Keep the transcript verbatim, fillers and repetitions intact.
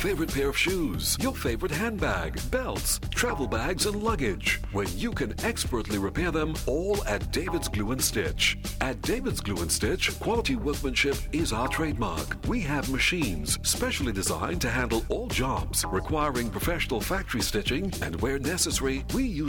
favorite pair of shoes, your favorite handbag, belts, travel bags, and luggage, where you can expertly repair them all at David's Glue and Stitch. At David's Glue and Stitch, quality workmanship is our trademark. We have machines specially designed to handle all jobs requiring professional factory stitching, and where necessary, we use